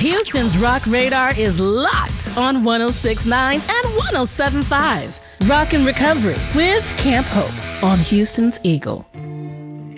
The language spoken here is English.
Houston's Rock Radar is locked on 106.9 and 107.5. Rock and Recovery with Camp Hope on Houston's Eagle.